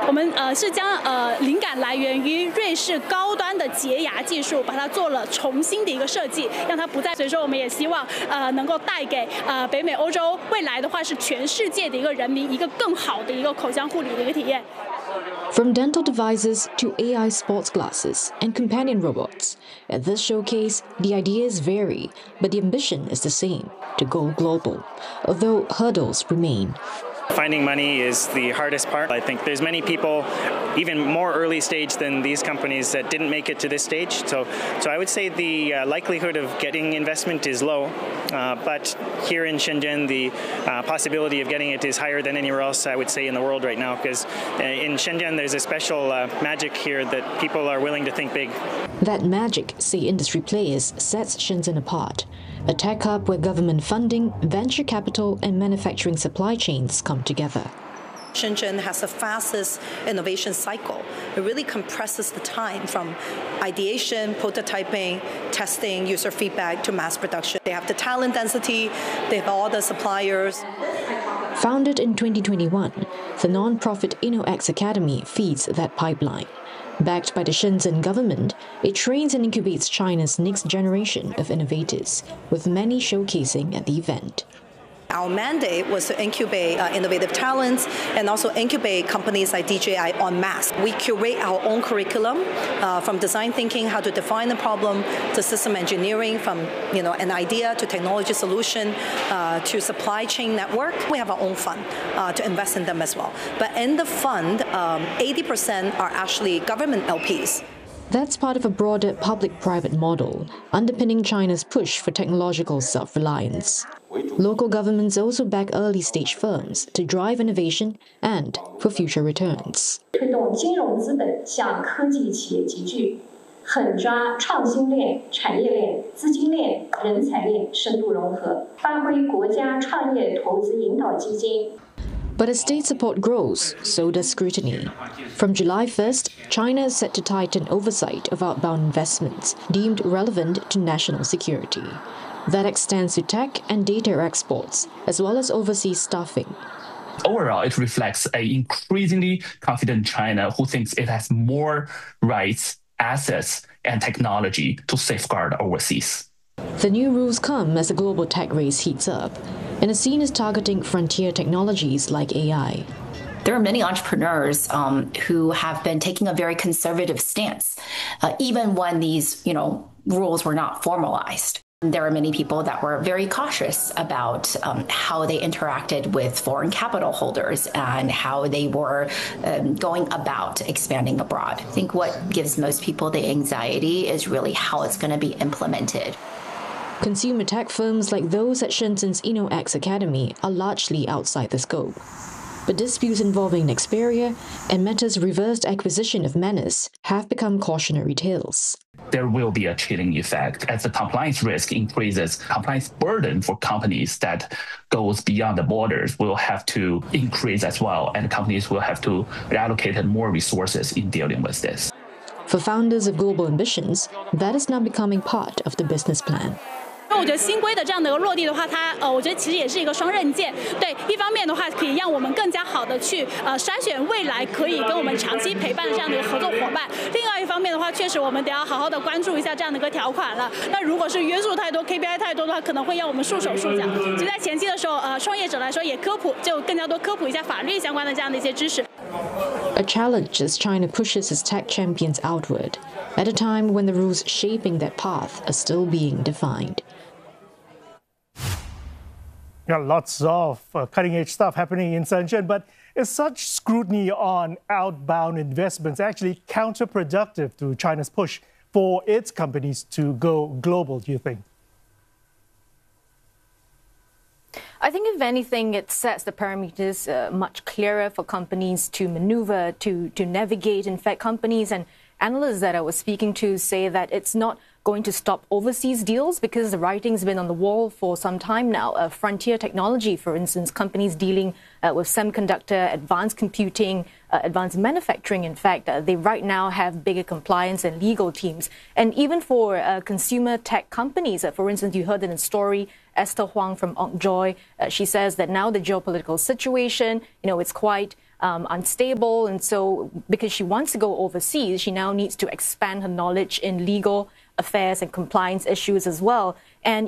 我们是将灵感来源于瑞士高端的洁牙技术，把它做了重新的一个设计，让它不再。所以说，我们也希望能够带给北美、欧洲未来的话是全世界的一个人民一个更好的一个口腔护理的一个体验。 From dental devices to AI sports glasses and companion robots, at this showcase, the ideas vary, but the ambition is the same, to go global, although hurdles remain. Finding money is the hardest part. I think there's many people, even more early stage than these companies, that didn't make it to this stage. So I would say the likelihood of getting investment is low, but here in Shenzhen, the possibility of getting it is higher than anywhere else, I would say, in the world right now, because in Shenzhen, there's a special magic here that people are willing to think big. That magic, say industry players, sets Shenzhen apart. A tech hub where government funding, venture capital, and manufacturing supply chains come together. Shenzhen has the fastest innovation cycle. It really compresses the time from ideation, prototyping, testing, user feedback to mass production. They have the talent density, they have all the suppliers. Founded in 2021, the non-profit InnoX Academy feeds that pipeline. Backed by the Shenzhen government, it trains and incubates China's next generation of innovators, with many showcasing at the event. Our mandate was to incubate innovative talents and also incubate companies like DJI en masse. We curate our own curriculum from design thinking, how to define the problem, to system engineering, from an idea to technology solution to supply chain network. We have our own fund to invest in them as well. But in the fund, 80% are actually government LPs. That's part of a broader public-private model, underpinning China's push for technological self-reliance. Local governments also back early-stage firms to drive innovation and for future returns. 推动金融资本向科技企业集聚，狠抓创新链、产业链、资金链、人才链深度融合，发挥国家创业投资引导基金。 But as state support grows, so does scrutiny. From July 1st, China is set to tighten oversight of outbound investments deemed relevant to national security. That extends to tech and data exports, as well as overseas staffing. Overall, it reflects an increasingly confident China who thinks it has more rights, assets, and technology to safeguard overseas. The new rules come as the global tech race heats up, and the scene is targeting frontier technologies like AI. There are many entrepreneurs who have been taking a very conservative stance, even when these, rules were not formalized. There are many people that were very cautious about how they interacted with foreign capital holders and how they were going about expanding abroad. I think what gives most people the anxiety is really how it's going to be implemented. Consumer tech firms like those at Shenzhen's InnoX Academy are largely outside the scope. But disputes involving Nexperia and Meta's reversed acquisition of Menace have become cautionary tales. There will be a chilling effect as the compliance risk increases. Compliance burden for companies that goes beyond the borders will have to increase as well, and companies will have to reallocate more resources in dealing with this. For founders of global ambitions, that is now becoming part of the business plan. 我觉得新规的这样的一个落地的话，我觉得其实也是一个双刃剑。对，一方面的话可以让我们更加好的去筛选未来可以跟我们长期陪伴的这样的一个合作伙伴。另外一方面的话，确实我们得要好好的关注一下这样的一个条款了。那如果是约束太多、KPI 太多的话，可能会让我们束手束脚。就在前期的时候，创业者来说也就更加多科普一下法律相关的这样的一些知识。 A challenge as China pushes its tech champions outward, at a time when the rules shaping that path are still being defined. Lots of cutting-edge stuff happening in Shenzhen, but is such scrutiny on outbound investments actually counterproductive to China's push for its companies to go global, do you think? I think, if anything, it sets the parameters much clearer for companies to maneuver, to navigate. In fact, companies and analysts that I was speaking to say that it's not going to stop overseas deals because the writing's been on the wall for some time now. Frontier technology, for instance, companies dealing with semiconductor, advanced computing, advanced manufacturing. In fact, they right now have bigger compliance and legal teams. And even for consumer tech companies, for instance, you heard in the story, Esther Huang from Onkjoy, she says that now the geopolitical situation, it's quite unstable. And so because she wants to go overseas, she now needs to expand her knowledge in legal affairs and compliance issues as well. And